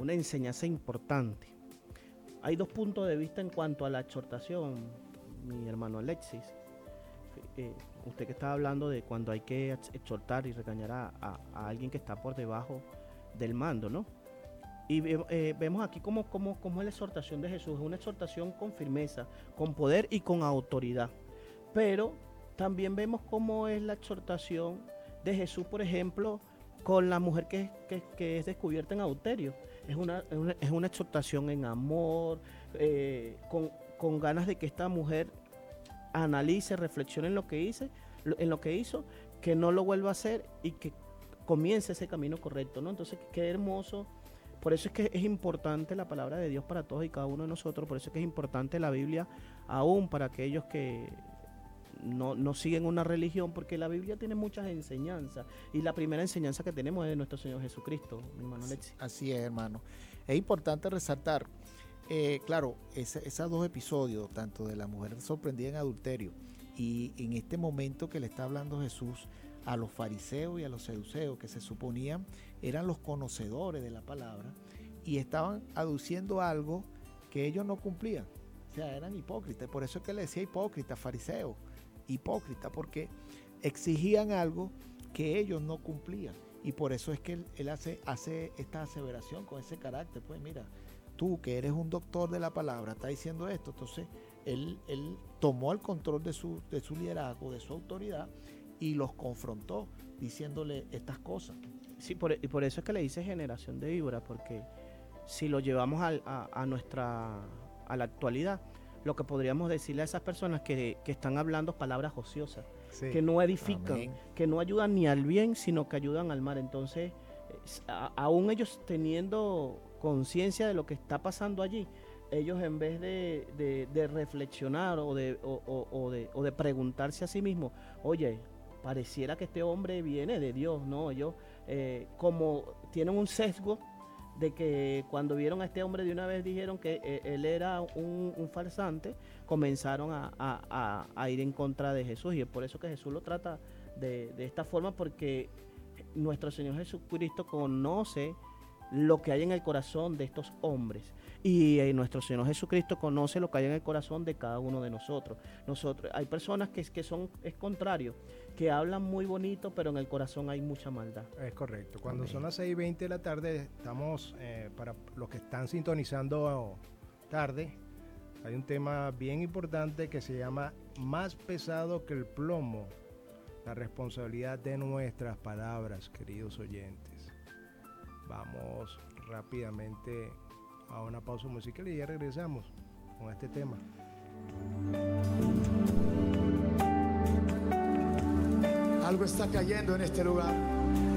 una enseñanza importante. Hay dos puntos de vista en cuanto a la exhortación, mi hermano Alexis. Usted que estaba hablando de cuando hay que exhortar y regañar a alguien que está por debajo del mando, ¿no? Y vemos aquí cómo es la exhortación de Jesús. Es una exhortación con firmeza, con poder y con autoridad. Pero también vemos cómo es la exhortación de Jesús, por ejemplo, con la mujer que es descubierta en adulterio. Es una exhortación en amor, con ganas de que esta mujer analice, reflexione en lo que hizo, que no lo vuelva a hacer y que comience ese camino correcto, ¿no? Entonces, qué hermoso. Por eso es que es importante la palabra de Dios para todos y cada uno de nosotros. Por eso es que es importante la Biblia aún para aquellos que no siguen una religión, porque la Biblia tiene muchas enseñanzas y la primera enseñanza que tenemos es de nuestro Señor Jesucristo, mi hermano Alexis. Así es, hermano. Es importante resaltar, claro, esos dos episodios, tanto de la mujer sorprendida en adulterio y en este momento que le está hablando Jesús a los fariseos y a los saduceos, que se suponían eran los conocedores de la palabra y estaban aduciendo algo que ellos no cumplían. O sea, eran hipócritas. Por eso es que le decía hipócrita, fariseo, hipócrita, porque exigían algo que ellos no cumplían. Y por eso es que él hace esta aseveración con ese carácter. Pues mira, tú que eres un doctor de la palabra, estás diciendo esto. Entonces, él tomó el control de su liderazgo, de su autoridad, y los confrontó diciéndole estas cosas. Sí, y por eso es que le dice generación de víboras, porque si lo llevamos a la actualidad, lo que podríamos decirle a esas personas que están hablando palabras ociosas, sí, que no edifican, amén, que no ayudan ni al bien, sino que ayudan al mal. Entonces, aún ellos teniendo conciencia de lo que está pasando allí, ellos en vez de reflexionar o de preguntarse a sí mismos, oye, pareciera que este hombre viene de Dios, ¿no? Ellos como tienen un sesgo de que cuando vieron a este hombre de una vez dijeron que él era un farsante, comenzaron a ir en contra de Jesús, y es por eso que Jesús lo trata de esta forma, porque nuestro Señor Jesucristo conoce lo que hay en el corazón de estos hombres, y nuestro Señor Jesucristo conoce lo que hay en el corazón de cada uno de nosotros. Hay personas que es contrario, que hablan muy bonito, pero en el corazón hay mucha maldad. Es correcto. Cuando son las 6:20 de la tarde, estamos, para los que están sintonizando tarde, hay un tema bien importante que se llama Más pesado que el plomo, la responsabilidad de nuestras palabras, queridos oyentes. Vamos rápidamente a una pausa musical y ya regresamos con este tema. Algo está cayendo en este lugar.